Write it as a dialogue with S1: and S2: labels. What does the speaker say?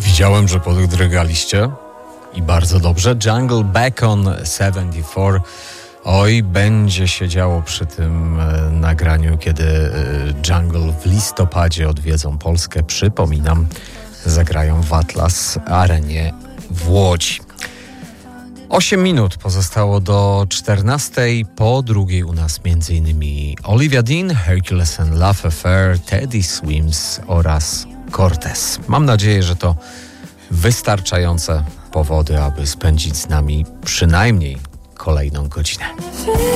S1: Widziałem, że podrygaliście i bardzo dobrze. Jungle Back on 74. Oj, będzie się działo przy tym nagraniu, kiedy Jungle w listopadzie odwiedzą Polskę. Przypominam, zagrają w Atlas Arenie w Łodzi. 8 minut pozostało do 14. Po drugiej u nas m.in. Olivia Dean, Hercules and Love Affair, Teddy Swims oraz Cortez. Mam nadzieję, że to wystarczające powody, aby spędzić z nami przynajmniej kolejną godzinę.